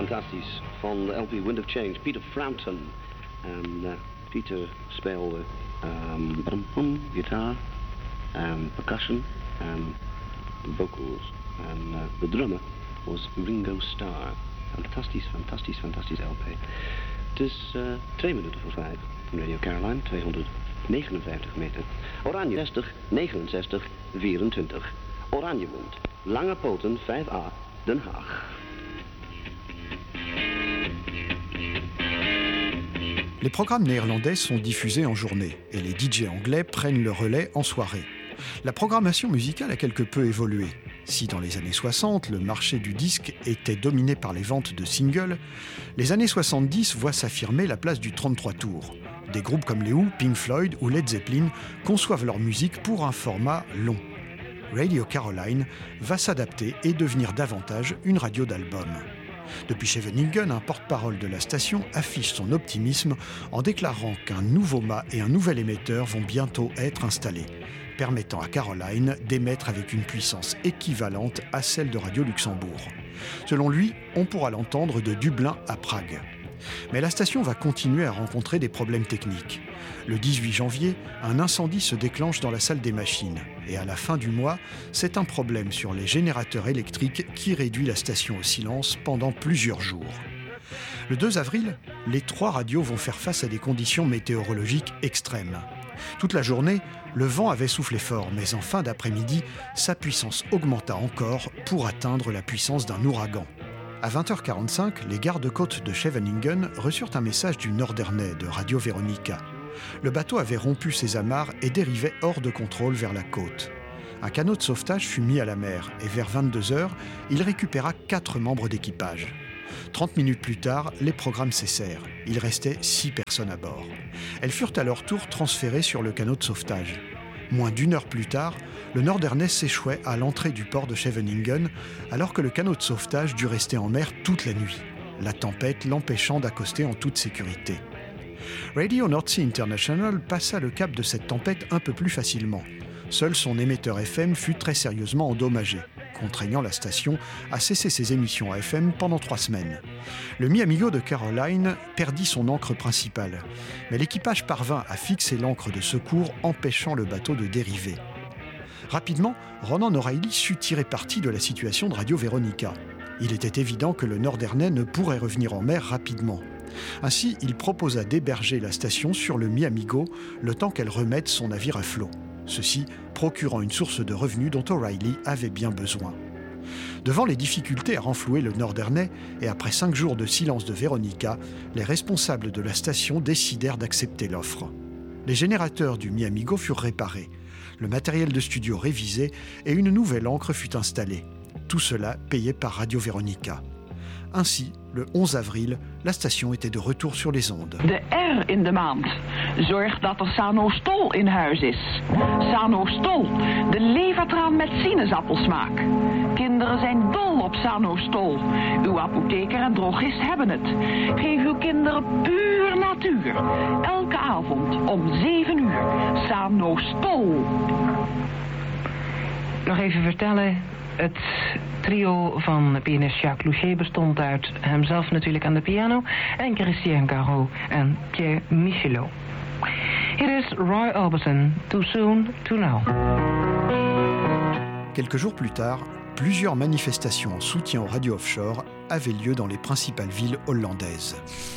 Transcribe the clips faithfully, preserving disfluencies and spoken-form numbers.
fantastisch. Van de L P Wind of Change, Peter Frampton. En uh, Peter speelde um, gitaar en percussion en vocals. En uh, de drummer was Ringo Starr. Fantastisch, fantastisch, fantastisch L P. Het is uh, twee minuten voor vijf. Radio Caroline, tweehonderdnegenenvijftig meter. Oranje zestig, negenenzestig, vierentwintig. Oranjemund, Lange Poten, vijf A, Den Haag. Les programmes néerlandais sont diffusés en journée et les D J anglais prennent le relais en soirée. La programmation musicale a quelque peu évolué. Si dans les années soixante, le marché du disque était dominé par les ventes de singles, les années soixante-dix voient s'affirmer la place du trente-trois tours. Des groupes comme les Who, Pink Floyd ou Led Zeppelin conçoivent leur musique pour un format long. Radio Caroline va s'adapter et devenir davantage une radio d'album. Depuis Scheveningen, un porte-parole de la station affiche son optimisme en déclarant qu'un nouveau mât et un nouvel émetteur vont bientôt être installés, permettant à Caroline d'émettre avec une puissance équivalente à celle de Radio Luxembourg. Selon lui, on pourra l'entendre de Dublin à Prague. Mais la station va continuer à rencontrer des problèmes techniques. Le dix-huit janvier, un incendie se déclenche dans la salle des machines. Et à la fin du mois, c'est un problème sur les générateurs électriques qui réduit la station au silence pendant plusieurs jours. Le deux avril, les trois radios vont faire face à des conditions météorologiques extrêmes. Toute la journée, le vent avait soufflé fort, mais en fin d'après-midi, sa puissance augmenta encore pour atteindre la puissance d'un ouragan. À vingt heures quarante-cinq, les gardes-côtes de Scheveningen reçurent un message du Norderney de Radio Veronica. Le bateau avait rompu ses amarres et dérivait hors de contrôle vers la côte. Un canot de sauvetage fut mis à la mer et vers vingt-deux heures, il récupéra quatre membres d'équipage. trente minutes plus tard, les programmes cessèrent. Il restait six personnes à bord. Elles furent à leur tour transférées sur le canot de sauvetage. Moins d'une heure plus tard, le Norderney s'échouait à l'entrée du port de Scheveningen, alors que le canot de sauvetage dut rester en mer toute la nuit, la tempête l'empêchant d'accoster en toute sécurité. Radio North Sea International passa le cap de cette tempête un peu plus facilement. Seul son émetteur F M fut très sérieusement endommagé, contraignant la station à cesser ses émissions à F M pendant trois semaines. Le Mi-Amigo de Caroline perdit son ancre principale, mais l'équipage parvint à fixer l'ancre de secours, empêchant le bateau de dériver. Rapidement, Ronan O'Reilly sut tirer parti de la situation de Radio Veronica. Il était évident que le Norderney ne pourrait revenir en mer rapidement. Ainsi, il proposa d'héberger la station sur le Mi-Amigo le temps qu'elle remette son navire à flot. Ceci procurant une source de revenus dont O'Reilly avait bien besoin. Devant les difficultés à renflouer le Norderney et après cinq jours de silence de Veronica, les responsables de la station décidèrent d'accepter l'offre. Les générateurs du Mi-Amigo furent réparés, le matériel de studio révisé et une nouvelle ancre fut installée. Tout cela payé par Radio Veronica. Ainsi, le onze avril, la station était de retour sur les ondes. De R in de maand zorgt dat er Sanostol in huis is. Sanostol, de levertraan met sinaasappelsmaak. Kinderen zijn dol op Sanostol. Uw apotheker en drogist hebben het. Geef uw kinderen puur natuur. Elke avond om zeven uur. Sanostol. Nog even vertellen. Het trio van pianist Jacques Louchet bestond uit hemzelf natuurlijk aan de piano en Christian Garot en Pierre Michelot. Hier is Roy Orbison, Too Soon to Know. Quelques jours plus tard, plusieurs manifestations en soutien aux radios offshore avaient lieu dans les principales villes hollandaises.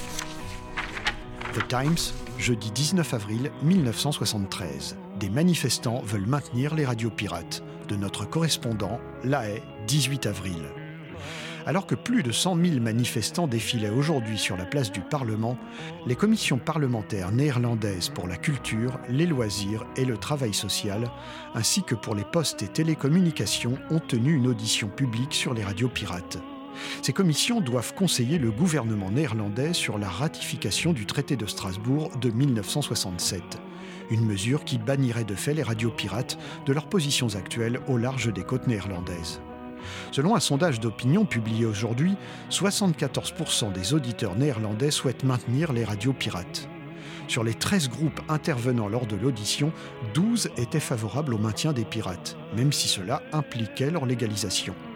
The Times, jeudi dix-neuf avril mille neuf cent soixante-treize. Des manifestants veulent maintenir les radios pirates. De notre correspondant, La Haye, dix-huit avril. Alors que plus de cent mille manifestants défilaient aujourd'hui sur la place du Parlement, les commissions parlementaires néerlandaises pour la culture, les loisirs et le travail social, ainsi que pour les postes et télécommunications, ont tenu une audition publique sur les radios pirates. Ces commissions doivent conseiller le gouvernement néerlandais sur la ratification du traité de Strasbourg de mille neuf cent soixante-sept. Une mesure qui bannirait de fait les radios pirates de leurs positions actuelles au large des côtes néerlandaises. Selon un sondage d'opinion publié aujourd'hui, soixante-quatorze pour cent des auditeurs néerlandais souhaitent maintenir les radios pirates. Sur les treize groupes intervenant lors de l'audition, douze étaient favorables au maintien des pirates, même si cela impliquait leur légalisation.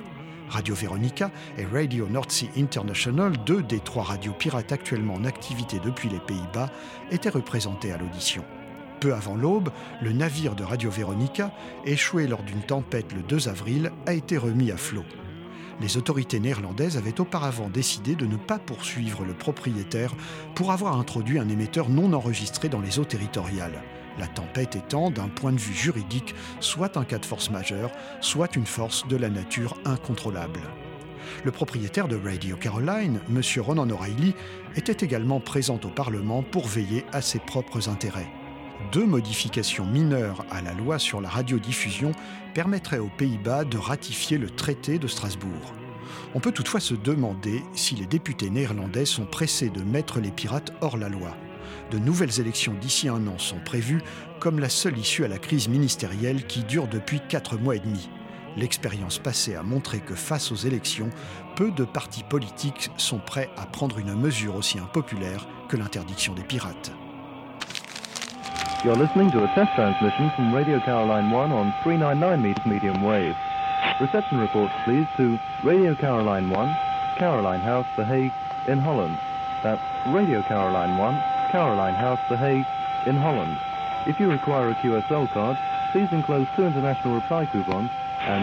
Radio Veronica et Radio North Sea International, deux des trois radios pirates actuellement en activité depuis les Pays-Bas, étaient représentés à l'audition. Peu avant l'aube, le navire de Radio Veronica, échoué lors d'une tempête le deux avril, a été remis à flot. Les autorités néerlandaises avaient auparavant décidé de ne pas poursuivre le propriétaire pour avoir introduit un émetteur non enregistré dans les eaux territoriales. La tempête étant, d'un point de vue juridique, soit un cas de force majeure, soit une force de la nature incontrôlable. Le propriétaire de Radio Caroline, M. Ronan O'Reilly, était également présent au Parlement pour veiller à ses propres intérêts. Deux modifications mineures à la loi sur la radiodiffusion permettraient aux Pays-Bas de ratifier le traité de Strasbourg. On peut toutefois se demander si les députés néerlandais sont pressés de mettre les pirates hors la loi. De nouvelles élections d'ici un an sont prévues comme la seule issue à la crise ministérielle qui dure depuis quatre mois et demi. L'expérience passée a montré que face aux élections, peu de partis politiques sont prêts à prendre une mesure aussi impopulaire que l'interdiction des pirates. You're listening to a test transmission from Radio Caroline one on three ninety-nine meters medium wave. Reception reports please to Radio Caroline one, Caroline House, The Hague, in Holland. That's Radio Caroline one, Caroline House, The Hague, in Holland. If you require a Q S L card, please enclose two international reply coupons and...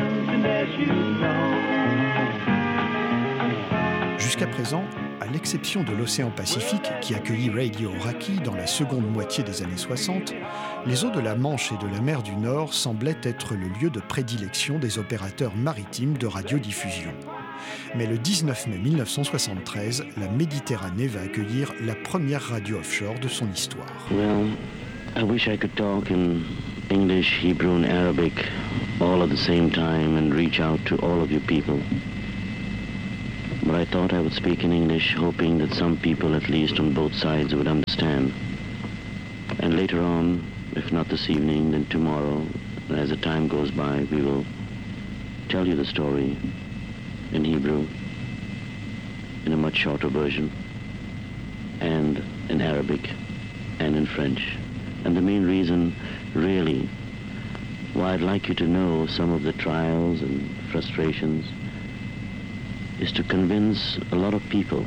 Jusqu'à présent, à l'exception de l'océan Pacifique qui accueillit Radio Raki dans la seconde moitié des années soixante, les eaux de la Manche et de la mer du Nord semblaient être le lieu de prédilection des opérateurs maritimes de radiodiffusion. Mais le dix-neuf mai mille neuf cent soixante-treize, la Méditerranée va accueillir la première radio offshore de son histoire. Well, I wish I could talk in English, Hebrew and Arabic all at the same time and reach out to all of you people. But I thought I would speak in English, hoping that some people, at least on both sides, would understand. And later on, if not this evening, then tomorrow, as the time goes by, we will tell you the story in Hebrew, in a much shorter version, and in Arabic, and in French. And the main reason, really, why I'd like you to know some of the trials and frustrations is to convince a lot of people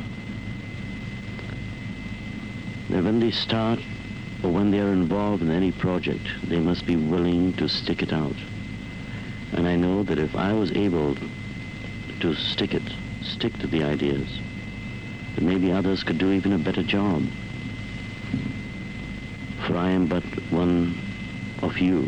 that when they start or when they are involved in any project, they must be willing to stick it out. And I know that if I was able to stick it, stick to the ideas, then maybe others could do even a better job. For I am but one of you.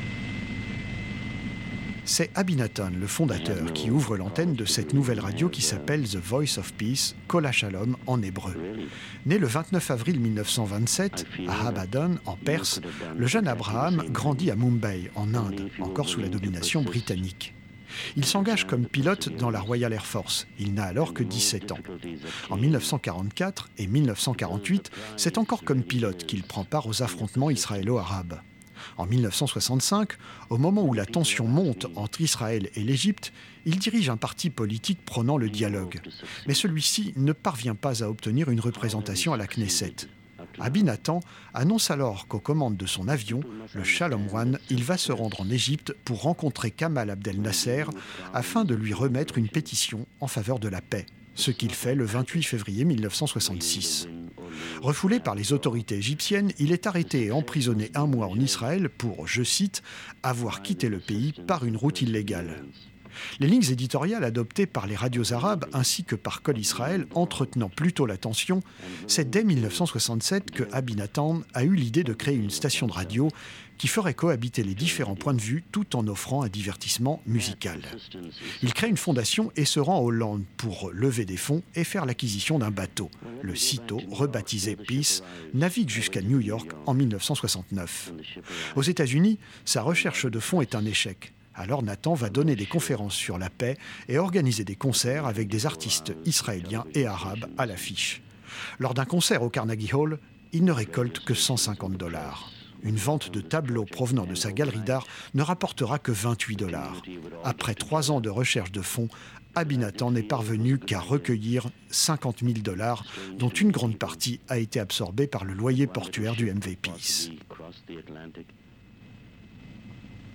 C'est Abi Natan, le fondateur, qui ouvre l'antenne de cette nouvelle radio qui s'appelle The Voice of Peace, Kol HaShalom en hébreu. Né le vingt-neuf avril mille neuf cent vingt-sept à Abadan, en Perse, le jeune Abraham grandit à Mumbai, en Inde, encore sous la domination britannique. Il s'engage comme pilote dans la Royal Air Force. Il n'a alors que dix-sept ans. En mille neuf cent quarante-quatre et mille neuf cent quarante-huit, c'est encore comme pilote qu'il prend part aux affrontements israélo-arabes. En mille neuf cent soixante-cinq, au moment où la tension monte entre Israël et l'Égypte, il dirige un parti politique prônant le dialogue. Mais celui-ci ne parvient pas à obtenir une représentation à la Knesset. Abi Natan annonce alors qu'aux commandes de son avion, le Shalom One, il va se rendre en Égypte pour rencontrer Kamal Abdel Nasser afin de lui remettre une pétition en faveur de la paix, ce qu'il fait le vingt-huit février mille neuf cent soixante-six. Refoulé par les autorités égyptiennes, il est arrêté et emprisonné un mois en Israël pour, je cite, « avoir quitté le pays par une route illégale ». Les lignes éditoriales adoptées par les radios arabes ainsi que par Kol Israël entretenant plutôt la tension, c'est dès mille neuf cent soixante-sept que Abi Natan a eu l'idée de créer une station de radio qui ferait cohabiter les différents points de vue tout en offrant un divertissement musical. Il crée une fondation et se rend en Hollande pour lever des fonds et faire l'acquisition d'un bateau. Le sitôt, rebaptisé Peace, navigue jusqu'à New York en mille neuf cent soixante-neuf. Aux États-Unis, sa recherche de fonds est un échec. Alors Natan va donner des conférences sur la paix et organiser des concerts avec des artistes israéliens et arabes à l'affiche. Lors d'un concert au Carnegie Hall, il ne récolte que cent cinquante dollars. Une vente de tableaux provenant de sa galerie d'art ne rapportera que vingt-huit dollars. Après trois ans de recherche de fonds, Abi Natan n'est parvenu qu'à recueillir cinquante mille dollars, dont une grande partie a été absorbée par le loyer portuaire du M V Peace.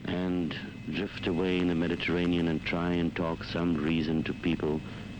and drift away in the Mediterranean and try and talk some reason to people.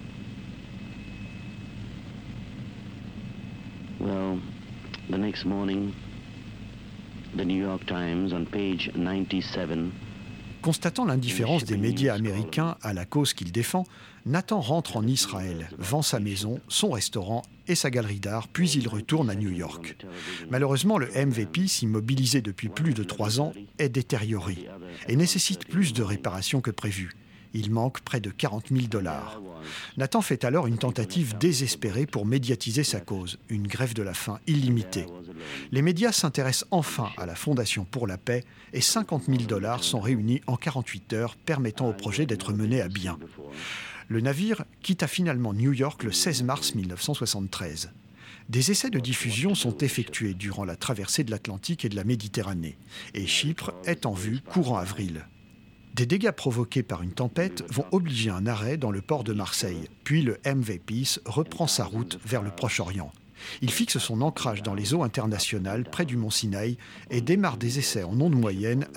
Well, the next morning, the New York Times, on page ninety-seven. Constatant l'indifférence des médias américains à la cause qu'il défend, Nathan rentre en Israël, vend sa maison, son restaurant et sa galerie d'art, puis il retourne à New York. Malheureusement, le M V P, immobilisé depuis plus de trois ans, est détérioré et nécessite plus de réparations que prévu. Il manque près de quarante mille dollars. Nathan fait alors une tentative désespérée pour médiatiser sa cause, une grève de la faim illimitée. Les médias s'intéressent enfin à la Fondation pour la paix et cinquante mille dollars sont réunis en quarante-huit heures, permettant au projet d'être mené à bien. Le navire quitta finalement New York le seize mars mille neuf cent soixante-treize. Des essais de diffusion sont effectués durant la traversée de l'Atlantique et de la Méditerranée, et Chypre est en vue courant avril. Des dégâts provoqués par une tempête vont obliger un arrêt dans le port de Marseille, puis le M V Peace reprend sa route vers le Proche-Orient. Il fixe son ancrage dans les eaux internationales près du mont Sinaï et démarre des essais en ondes moyennes